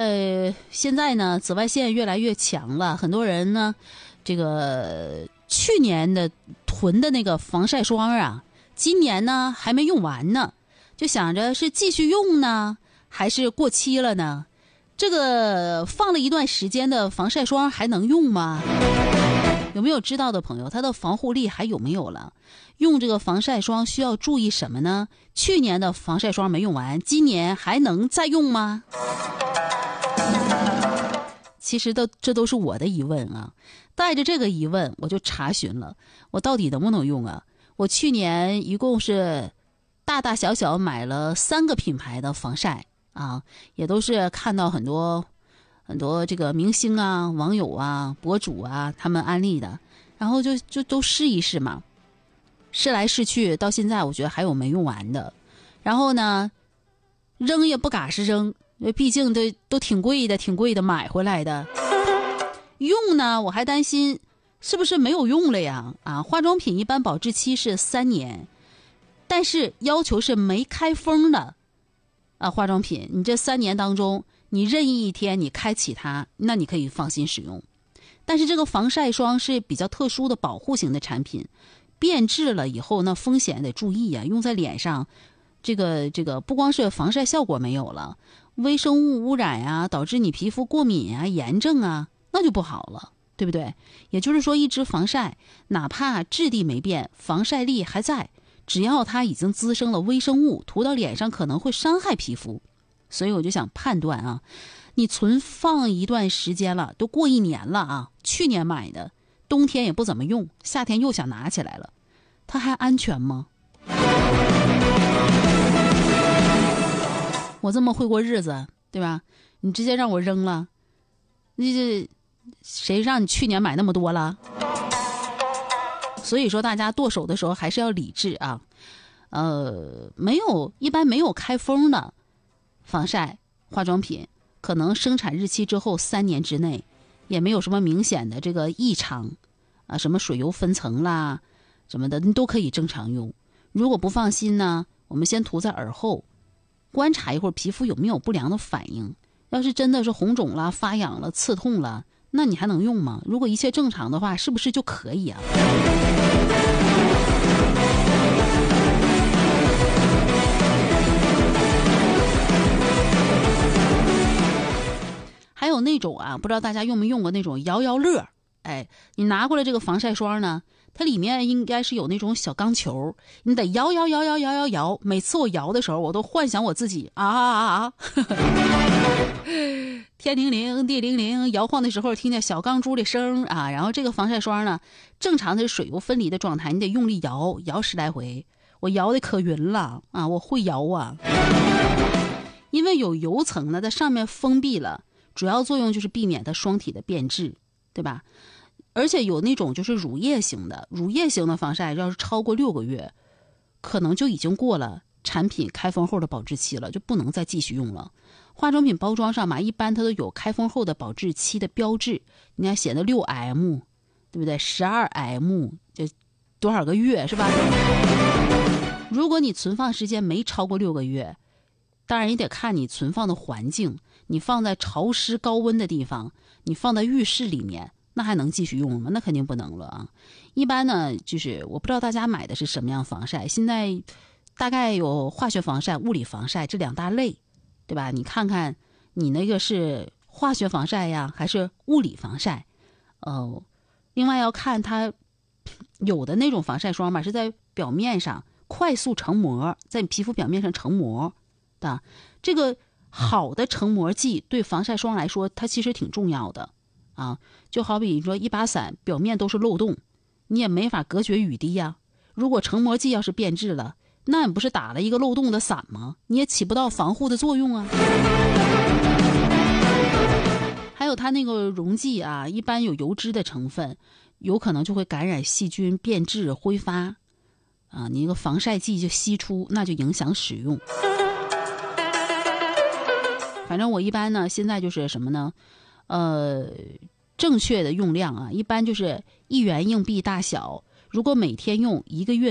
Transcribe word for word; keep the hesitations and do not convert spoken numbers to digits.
个现在呢，紫外线越来越强了，很多人呢，这个去年的囤的那个防晒霜啊，今年呢还没用完呢，就想着是继续用呢，还是过期了呢？这个放了一段时间的防晒霜还能用吗？有没有知道的朋友，它的防护力还有没有了？用这个防晒霜需要注意什么呢？去年的防晒霜没用完，今年还能再用吗？其实的这都是我的疑问啊，带着这个疑问我就查询了，我到底能不能用啊？我去年一共是大大小小买了三个品牌的防晒啊，也都是看到很多很多这个明星啊、网友啊、博主啊他们安利的，然后就就都试一试嘛，试来试去，到现在我觉得还有没用完的，然后呢，扔也不嘎是扔。毕竟都都挺贵的，挺贵的买回来的。用呢，我还担心是不是没有用了呀？啊，化妆品一般保质期是三年，但是要求是没开封的啊。化妆品，你这三年当中，你任意一天你开启它，那你可以放心使用。但是这个防晒霜是比较特殊的保护型的产品，变质了以后，那风险得注意呀、啊。用在脸上，这个这个不光是防晒效果没有了。微生物污染啊，导致你皮肤过敏啊、炎症啊，那就不好了，对不对？也就是说，一支防晒，哪怕质地没变，防晒力还在，只要它已经滋生了微生物，涂到脸上可能会伤害皮肤。所以我就想判断啊，你存放一段时间了，都过一年了啊，去年买的，冬天也不怎么用，夏天又想拿起来了，它还安全吗？我这么会过日子，对吧？你直接让我扔了，你这谁让你去年买那么多了？所以说，大家剁手的时候还是要理智啊。呃，没有，一般没有开封的防晒化妆品，可能生产日期之后三年之内，也没有什么明显的这个异常啊，什么水油分层啦，什么的，你都可以正常用。如果不放心呢，我们先涂在耳后。观察一会儿皮肤有没有不良的反应，要是真的是红肿了、发痒了、刺痛了，那你还能用吗？如果一切正常的话，是不是就可以啊？还有那种啊，不知道大家用没用过那种摇摇乐，哎，你拿过来这个防晒霜呢，它里面应该是有那种小钢球，你得摇摇摇摇摇摇摇。每次我摇的时候，我都幻想我自己啊啊啊啊，天灵灵地灵灵，摇晃的时候听见小钢珠的声啊。然后这个防晒霜呢，正常的是水油分离的状态，你得用力摇，摇十来回。我摇的可匀了啊，我会摇啊。因为有油层呢，在上面封闭了，主要作用就是避免它霜体的变质，对吧？而且有那种就是乳液型的，乳液型的防晒要是超过六个月，可能就已经过了产品开封后的保质期了，就不能再继续用了。化妆品包装上嘛，一般它都有开封后的保质期的标志，你看写的 六 M， 对不对 ？十二 M 就多少个月是吧？如果你存放时间没超过六个月，当然也得看你存放的环境，你放在潮湿高温的地方，你放在浴室里面，那还能继续用吗？那肯定不能了啊！一般呢，就是我不知道大家买的是什么样防晒，现在大概有化学防晒、物理防晒这两大类，对吧？你看看你那个是化学防晒呀，还是物理防晒？哦，另外要看它有的那种防晒霜嘛，是在表面上快速成膜，在你皮肤表面上成膜的。这个好的成膜剂对防晒霜来说，它其实挺重要的。啊，就好比你说一把伞表面都是漏洞，你也没法隔绝雨滴呀。如果成膜剂要是变质了，那你不是打了一个漏洞的伞吗？你也起不到防护的作用啊。还有它那个溶剂啊，一般有油脂的成分，有可能就会感染细菌、变质、挥发啊。你那个防晒剂就析出，那就影响使用。反正我一般呢，现在就是什么呢？呃，正确的用量啊，一般就是一元硬币大小。如果每天用一个月。